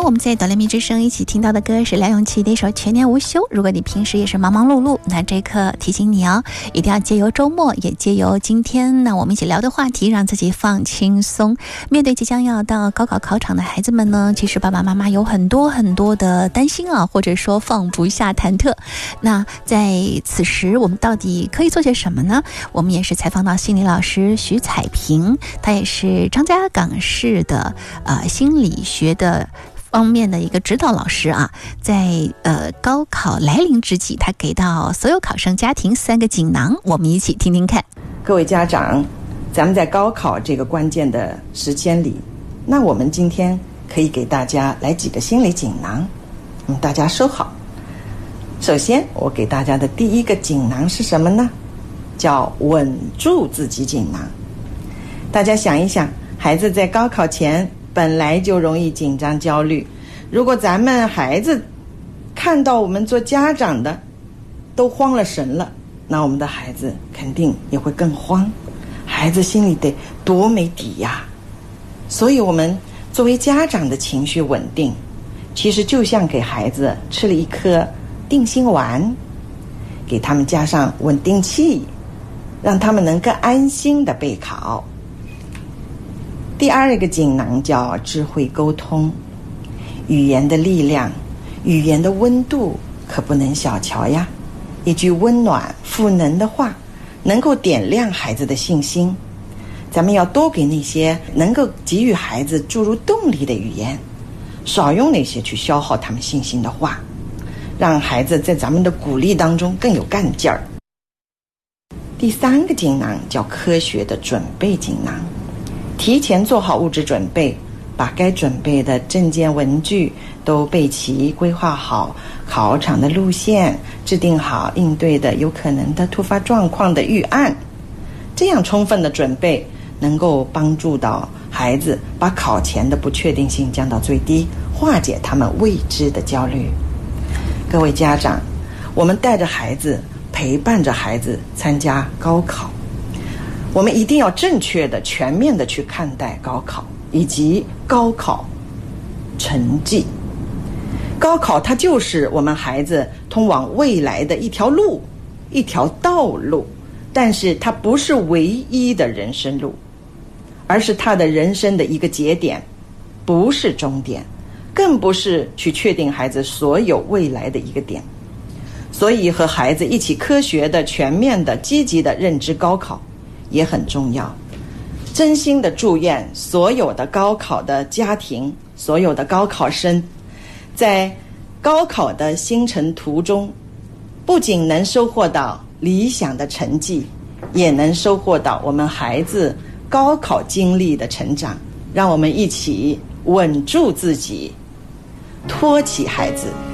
我们在哆来咪之声一起听到的歌是梁咏琪的一首《全年无休》。如果你平时也是忙忙碌碌，那这一刻提醒你哦，一定要借由周末，也借由今天那我们一起聊的话题，让自己放轻松。面对即将要到高考考场的孩子们呢，其实爸爸妈妈有很多的担心啊，或者说放不下忐忑。那在此时我们到底可以做些什么呢？我们也是采访到心理老师徐彩萍，她也是张家港市的心理学的方面的一个指导老师啊，在高考来临之际，他给到所有考生家庭3个锦囊，我们一起听听看。 各位家长，咱们在高考这个关键的时间里，那我们今天可以给大家来几个心理锦囊，大家收好。首先我给大家的第一个锦囊是什么呢？叫稳住自己锦囊。大家想一想，孩子在高考前本来就容易紧张焦虑，如果咱们孩子看到我们做家长的都慌了神了，那我们的孩子肯定也会更慌，孩子心里得多没底呀。所以我们作为家长的情绪稳定，其实就像给孩子吃了一颗定心丸，给他们加上稳定器，让他们能更安心的备考。第二个锦囊叫智慧沟通。语言的力量，语言的温度可不能小瞧呀。一句温暖赋能的话，能够点亮孩子的信心。咱们要多给那些能够给予孩子注入动力的语言，少用那些去消耗他们信心的话，让孩子在咱们的鼓励当中更有干劲儿。第三个锦囊叫科学的准备锦囊。提前做好物质准备，把该准备的证件文具都备齐，规划好考场的路线，制定好应对的有可能的突发状况的预案。这样充分的准备能够帮助到孩子把考前的不确定性降到最低，化解他们未知的焦虑。各位家长，我们带着孩子，陪伴着孩子参加高考，我们一定要正确的、全面的去看待高考以及高考成绩。高考它就是我们孩子通往未来的一条路，一条道路，但是它不是唯一的人生路，而是他的人生的一个节点，不是终点，更不是去确定孩子所有未来的一个点。所以和孩子一起科学的、全面的、积极的认知高考也很重要。真心的祝愿所有的高考的家庭，所有的高考生，在高考的星辰途中，不仅能收获到理想的成绩，也能收获到我们孩子高考经历的成长。让我们一起稳住自己，托起孩子，